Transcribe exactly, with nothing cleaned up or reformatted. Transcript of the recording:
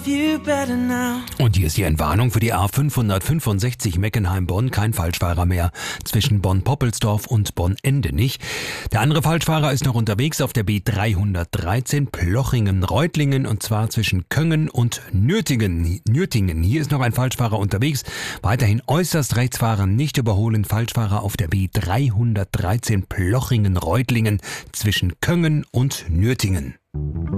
love you better now. Und hier ist die Entwarnung für die A fünfhundertfünfundsechzig Meckenheim-Bonn. Kein Falschfahrer mehr zwischen Bonn-Poppelsdorf und Bonn-Endenich. Der andere Falschfahrer ist noch unterwegs auf der B dreihundertdreizehn Plochingen-Reutlingen und zwar zwischen Köngen und Nürtingen. Nürtingen. Hier ist noch ein Falschfahrer unterwegs. Weiterhin äußerst rechts fahren, nicht überholen. Falschfahrer auf der B dreihundertdreizehn Plochingen-Reutlingen zwischen Köngen und Nürtingen.